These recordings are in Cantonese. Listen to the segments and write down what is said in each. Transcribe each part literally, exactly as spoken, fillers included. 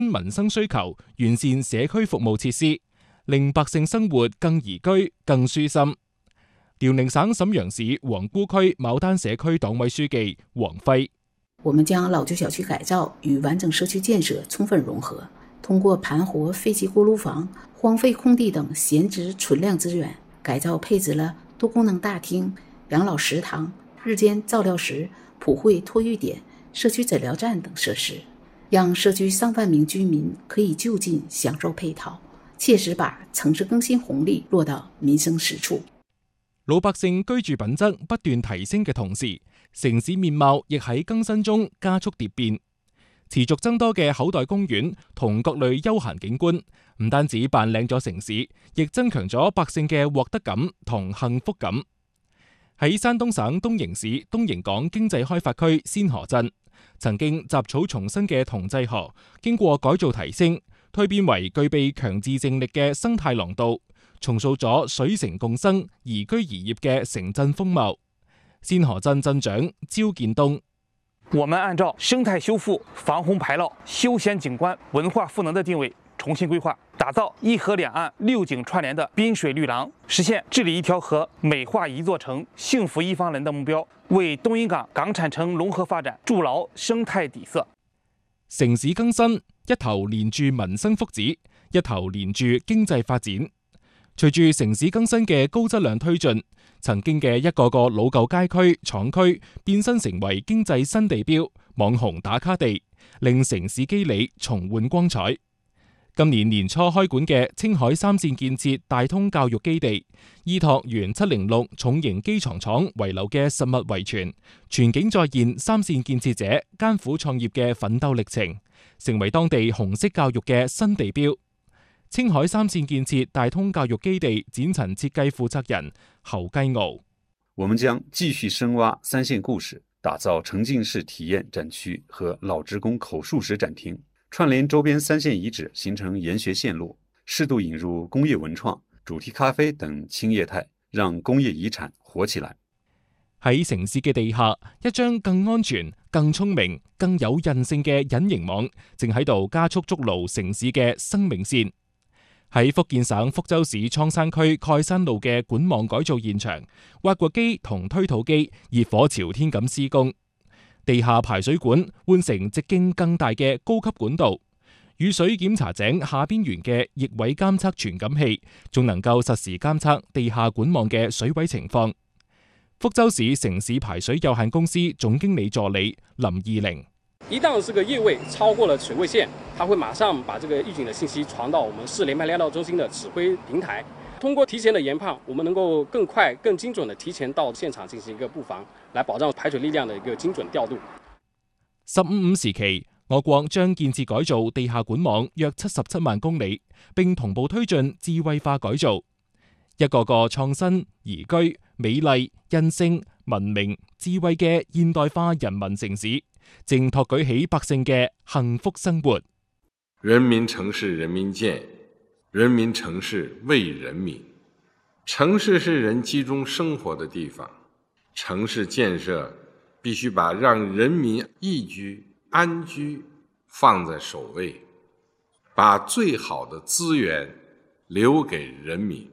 民生需求，完善社區服務設施，令百姓生活更宜居、更舒心。遼寧省瀋陽市皇姑區牡丹社區黨委書記黃輝： 我們將老舊小區改造與完整社區建設充分融合，通過盤活廢棄鍋爐房、荒廢空地等閒置存量資源，改造配置了多功能大廳、養老食堂、日間照料室、普惠托育點、社區診療站等設施，讓社區上萬名居民可以就近享受配套，切實把城市更新紅利落到民生實處。 老百姓居住品質不斷提升嘅同時，城市面貌亦喺更新中加速蝶變。持續增多嘅口袋公園同各類休閒景觀，唔單止扮靚咗城市，亦增強咗百姓嘅獲得感同幸福感。喺山東省東營市東營港經濟開發區仙河鎮，曾經雜草叢生嘅同濟河，經過改造提升，蛻變為具備強自淨力嘅生態廊道，重塑咗水城共生、宜居宜業嘅城鎮風貌。仙河鎮鎮長焦建東： 我們按照生態修復、防洪排澇、休閒景觀、文化賦能的定位，重新規劃，打造一河兩岸六景串聯的濱水綠廊，實現治理一條河、美化一座城、幸福一方人的目標，為東引港港產城融合發展築牢生態底色。 城市更新，一頭連住民生福祉，一頭連住經濟發展。隨住城市更新嘅高質量推進，曾經嘅一個個老舊街區、廠區變身成為經濟新地標、網紅打卡地，令城市肌理重煥光彩。今年年初開館嘅青海三線建設大通教育基地，依託原七零六重型機床廠遺留嘅實物遺傳，全景再現三線建設者艱苦創業嘅奮鬥歷程，成為當地紅色教育嘅新地標。青海三線建設大通教育基地展陳設計負責人侯繼敖： 我們將繼續深挖三線故事，打造沉浸式體驗展區和老職工口述史展廳，串聯周邊三線遺址，形成研學線路，適度引入工業文創、主題咖啡等輕業態，讓工業遺產活起來。 喺城市嘅地下，一張更安全、更聰明、更有韌性嘅隱形網，正喺度加速築牢城市嘅生命線。喺福建省福州市蒼山區蓋山路嘅管網改造現場，挖掘機同推土機熱火朝天咁施工，地下排水管換成直徑更大嘅高級管道，雨水檢查井下邊緣嘅逆位監測傳感器，仲能夠實時監測地下管網嘅水位情況。福州市城市排水有限公司總經理助理林義玲： 一旦這個液位超過了水位線，它會馬上把這個預警的信息傳到我們市聯排聯絡中心的指揮平台。通過提前的研判，我們能夠更快、更精準的提前到現場進行一個布防，來保障排水力量的一個精準調度。 十五五時期，我國將建設改造地下管網約七十七萬公里，並同步推進智慧化改造。一個個創新、宜居、美麗、韌性、文明、智慧嘅現代化人民城市，正托舉起百姓嘅幸福生活。 人民城市人民建，人民城市為人民。城市是人集中生活的地方，城市建設必須把讓人民宜居安居放在首位，把最好的資源留給人民。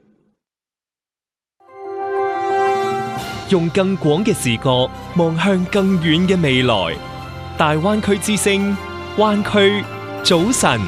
用更廣嘅視覺望向更遠嘅未來。大灣區之聲，灣區早晨。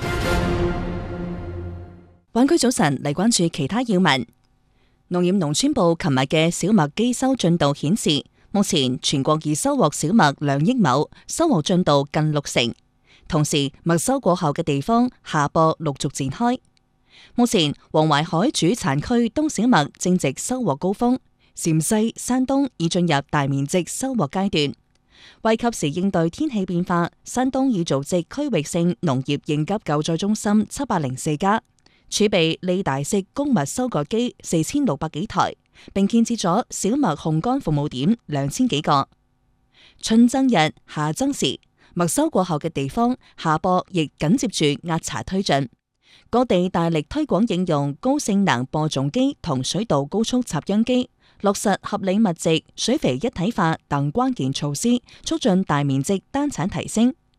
灣區早晨嚟關注其他要聞。農業農村部琴日嘅小麥機收進度顯示，目前全國已收穫小麥兩億畝，收穫進度近六成。同時，麥收過後嘅地方下播陸續展開。目前，黃淮海主產區冬小麥正值收穫高峰。陝西、山東已進入大面積收穫階段。為及時應對天氣變化，山東已組織區域性農業應急救災中心七百零四家，儲備利大式公麥收割機四千六百幾台，並建設咗小麥烘乾服務點兩千幾個。春增日，夏增時，麥收過後嘅地方下播亦緊接住壓耙推進。各地大力推廣應用高性能播種機同水稻高速插秧機，落實合理密植、水肥一體化等關鍵措施，促進大面積單產提升。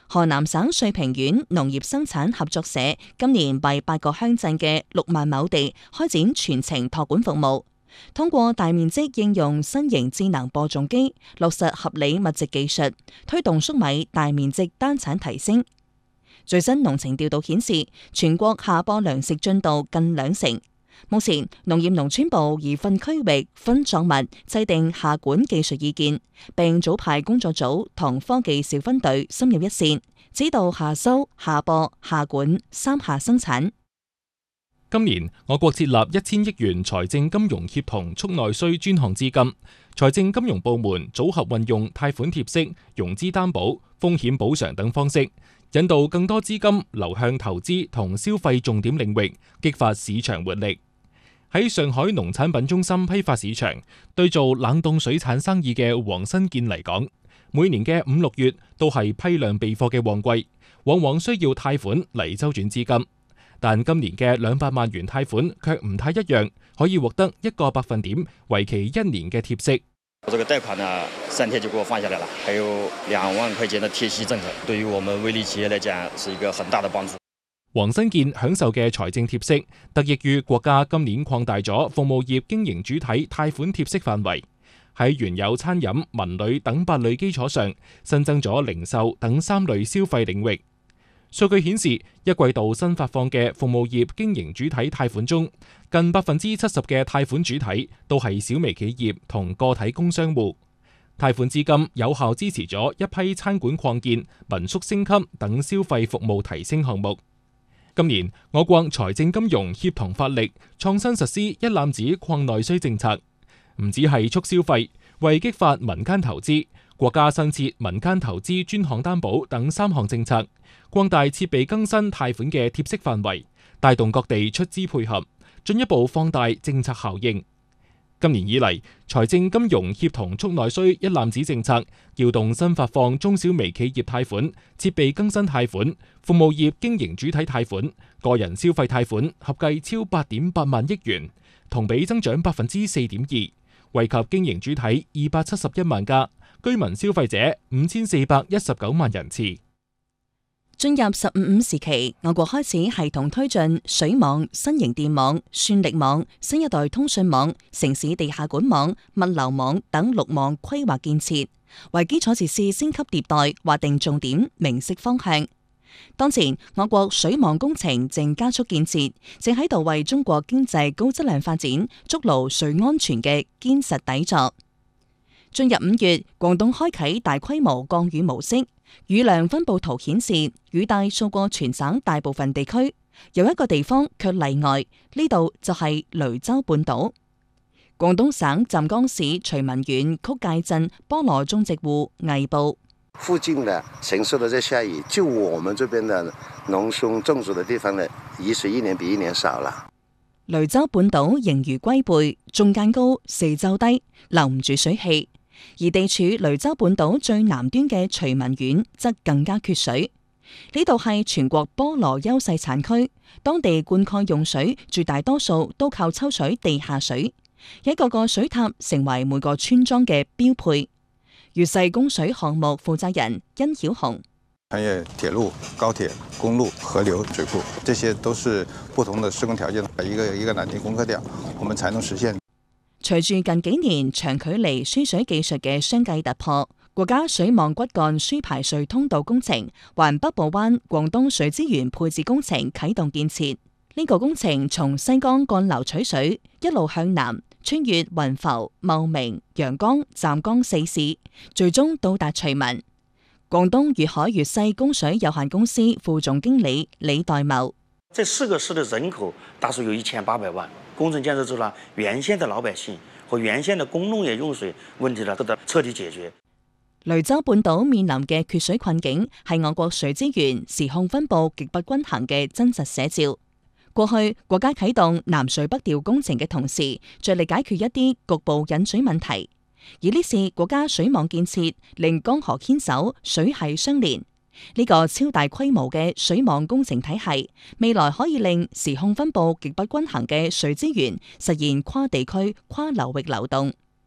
河南省遂平縣農業生產合作社今年為八個鄉鎮嘅六萬畝地開展全程託管服務，通過大面積應用新型智能播種機，落實合理物植技術，推動粟米大面積單產提升。最新農情調度顯示，全國下播糧食進度近兩成。目前，農業農村部已分區域、分作物制定下管技術意見，並組派工作組同科技小分隊深入一線，指導下收、下播、下管三下生產。 今年我國設立一千億元財政金融協同促內需專項資金，財政金融部門組合運用貸款貼息、融資擔保、風險補償等方式，引導更多資金流向投資同消費重點領域，激發市場活力。喺上海農產品中心批發市場，對做冷凍水產生意嘅黃新建嚟講，每年嘅五六月都係批量備貨嘅旺季，往往需要貸款嚟周轉資金。但今年嘅兩百萬元貸款卻唔太一樣，可以獲得一個百分點，為期一年嘅貼息。 我這個貸款呢，三天就給我放下來了，還有兩萬塊錢的貼息政策，對於我們微利企業來講是一個很大的幫助。 黃新建享受嘅財政貼息，得益於國家今年擴大咗服務業經營主體貸款貼息範圍，喺原有餐飲、文旅等八類基礎上，新增咗零售等三類消費領域。數據顯示，一季度新發放嘅服務業經營主體貸款中，近百分之七十嘅貸款主體都係小微企業同個體工商戶。貸款資金有效支持咗一批餐館擴建、民宿升級等消費服務提升項目。今年我國財政金融協同發力，創新實施一攬子擴內需政策，唔止係促消費，為激發民間投資，國家新設民間投資專項擔保等三項政策，擴大設備更新貸款嘅貼息範圍，帶動各地出資配合，進一步放大政策效應。今年以嚟，財政金融協同促內需一攬子政策，調動新發放中小微企業貸款、設備更新貸款、服務業經營主體貸款、個人消費貸款，合計超八點八萬億元，同比增長百分之四點二，惠及經營主體二百七十一萬家，居民消費者五千四百一十九萬人次。 進入十五五時期，我國開始系統推進水網、新型電網、算力網、新一代通訊網、城市地下管網、物流網等六網規劃建設，為基礎設施升級迭代劃定重點，明晰方向。當前，我國水網工程正加速建設，正喺度為中國經濟高質量發展築牢水安全嘅堅實底座。進入五月，廣東開啟大規模降雨模式。雨量分佈圖顯示，雨帶掃過全省大部分地區，有一個地方卻例外，呢度就係雷州半島。廣東省湛江市徐聞縣曲界鎮菠蘿種植戶魏部， 附近的城市都在下雨，就我們這邊的農村種植的地方呢，雨水一年比一年少了。 雷州半島盈如龜背，中間高，四周低，留唔住水氣。而地處雷州半島最南端嘅徐聞縣則更加缺水。呢度係全國菠蘿優勢產區，當地灌溉用水絕大多數都靠抽取地下水，一個個水塔成為每個村莊嘅標配。粵勢供水項目負責人殷曉紅： 穿越鐵路、高鐵、公路、河流、水庫，這些都是不同的施工條件，一個一個難題攻克掉，我們才能實現。 隨住近幾年長距離輸水技術嘅相繼突破，國家水網骨幹輸排水通道工程環北部灣廣東水資源配置工程啟動建設。呢、這個工程從西江幹流取水，一路向南，穿越雲浮、茂名、陽江、湛江四市，最終到達徐聞。廣東粵海粵西供水有限公司副總經理李代茂： 這四個市的人口大數有一千八百萬。工程建設之後呢，原先的老百姓和原先的工農業用水問題呢，都得徹底解決。 雷州半島面臨嘅缺水困境，係我國水資源時控分佈極不均衡嘅真實寫照。過去國家啟動南水北調工程嘅同時，着力解決一啲局部引水問題，而呢次國家水網建設令江河牽手，水系相連。呢個超大規模嘅水網工程體系，未來可以令時控分佈極不均衡嘅水資源實現跨地區、跨流域流動。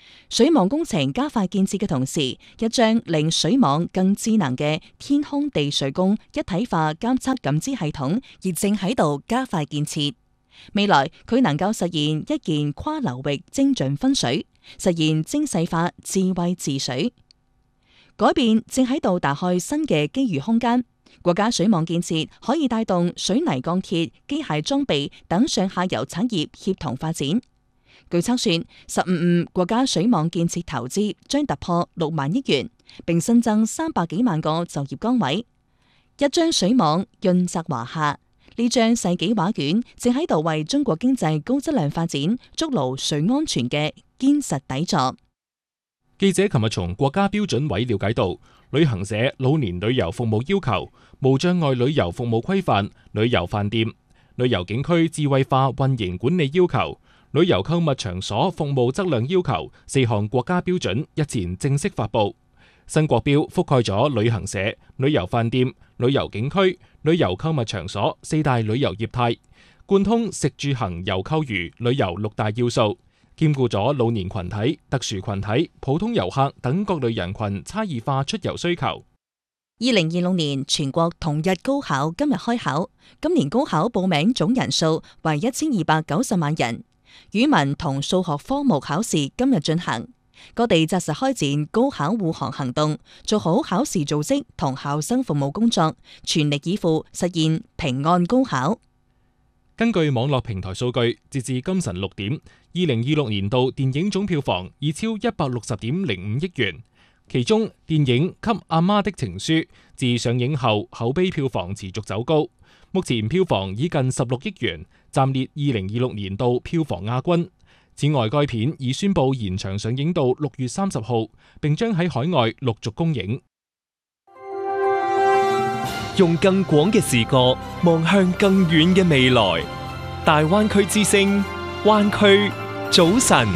水網工程加快建設嘅同時，一張令水網更智能嘅天空地水工一體化監測感知系統亦正喺度加快建設。未來佢能夠實現一件跨流域精準分水，實現精細化智慧治水。改變正喺度打開新嘅機遇空間。國家水網建設可以帶動水泥鋼鐵、機械裝備等上下游產業協同發展。據測算，十五五國家水網建設投資將突破六萬億元，並新增三百幾萬個就業崗位。一張水網潤澤華夏，呢張世紀畫卷正喺度為中國經濟高質量發展築牢水安全嘅堅實底座。 記者琴日從國家標準委了解到，旅行社老年旅遊服務要求、無障礙旅遊服務規範、旅遊飯店、旅遊景區智慧化運營管理要求、旅遊購物場所服務質量要求四項國家標準日前正式發布。新國標覆蓋咗旅行社、旅遊飯店、旅遊景區、旅遊購物場所四大旅遊業態，貫通食住行遊購娛旅遊六大要素，兼顧咗老年群體、特殊群體、普通遊客等各類人群差異化出遊需求。 二零二六年全國同日高考今日開考，今年高考報名總人數為一千二百九十萬人。語文同數學科目考試今日進行，各地紮實開展高考護航行動，做好考試組織同考生服務工作，全力以赴實現平安高考。 根據網絡平台數據，截至今晨六點，二零二六年度電影總票房已超一百六十點零五億元，其中電影《給阿媽的情書》自上映後口碑票房持續走高，目前票房已近十六億元，暫列二零二六年度票房亞軍。此外，該片已宣布延長上映到六月三十號，並將喺海外陸續公映。 用更廣嘅視角望向更遠嘅未來，大灣區之聲，灣區早晨。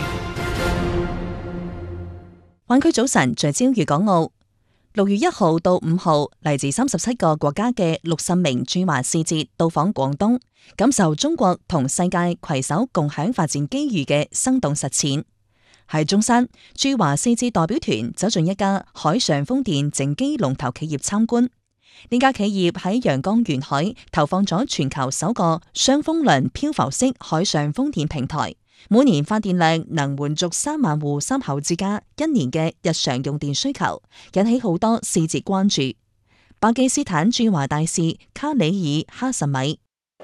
灣區早晨聚焦粵港澳。六月一號到五號，嚟自三十七個國家嘅六十名駐華使節到訪廣東，感受中國同世界攜手共享發展機遇嘅生動實踐。喺中山，駐華使節代表團走進一家海上風電整機龍頭企業參觀。呢家企業喺陽江沿海投放咗全球首個雙風輪漂浮式海上風電平台，每年發電量能滿足三萬戶三口之家一年嘅日常用電需求，引起好多使節關注。巴基斯坦駐華大使卡里爾哈什米。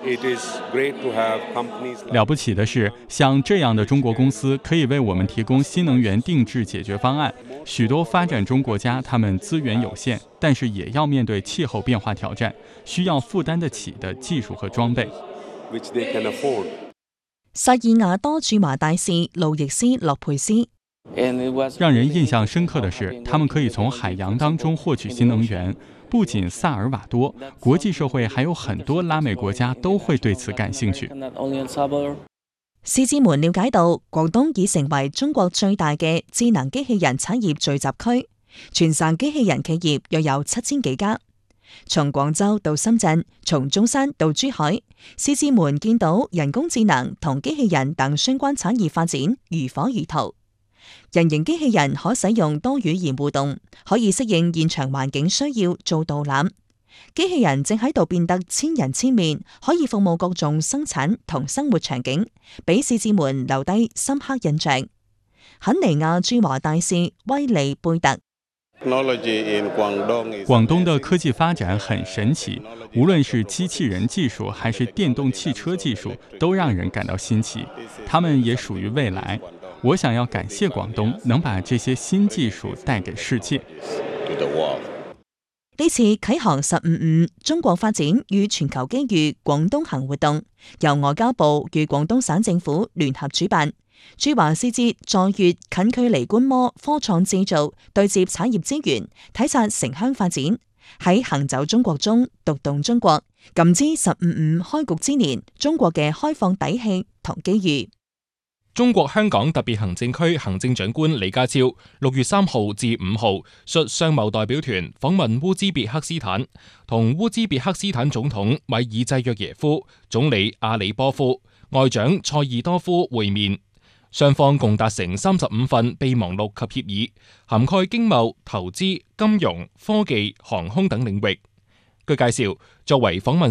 了不起的是，像這樣的中國公司可以為我們提供新能源定制解決方案。許多發展中國家，他們資源有限，但是也要面對氣候變化挑戰，需要負擔得起的技術和裝備。 薩爾瓦多駐華大使路易斯洛佩斯。 讓人印象深刻的是，他們可以從海洋當中獲取新能源。不僅薩爾瓦多，國際社會還有很多拉美國家都會對此感興趣。 使節們了解到，廣東已成為中國最大嘅智能機器人產業聚集區，全省機器人企業約有七千幾家。從廣州到深圳，從中山到珠海，使節們見到人工智能同機器人等相關產業發展如火如荼。人形機器人可使用多語言互動，可以適應現場環境需要做導覽。機器人正喺度變得千人千面，可以服務各種生產同生活場景，俾使節們留低深刻印象。肯尼亞駐華大使威利貝特。 廣東的科技發展很神奇，無論是機器人技術還是電動汽車技術，都讓人感到新奇。他們也屬於未來。我想要感謝廣東能把這些新技術帶給世界。 呢次啟航十五五中國發展與全球機遇廣東行活動，由外交部與廣東省政府聯合主辦。駐華使節在粵近距離觀摩科創製造，對接產業資源，體察城鄉發展。喺行走中國中讀懂中國，感知十五五開局之年中國嘅開放底氣同機遇。 中國香港特別行政區行政長官李家超六月三號至五號率商貿代表團訪問烏茲別克斯坦，同烏茲別克斯坦總統米爾濟約耶夫、總理阿里波夫、外長塞爾多夫會面。 雙方共達成三十五份備忘錄及協議，涵蓋經貿、投資、金融、科技、航空等領域。據介紹，作為訪問